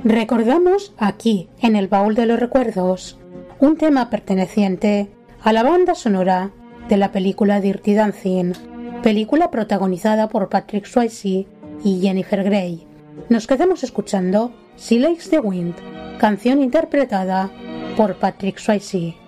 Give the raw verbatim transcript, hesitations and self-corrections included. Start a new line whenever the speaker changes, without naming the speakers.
Recordamos aquí, en el baúl de los recuerdos, un tema perteneciente a la banda sonora de la película Dirty Dancing, película protagonizada por Patrick Swayze y Jennifer Grey. Nos quedamos escuchando She Likes the Wind, canción interpretada por Patrick Swayze.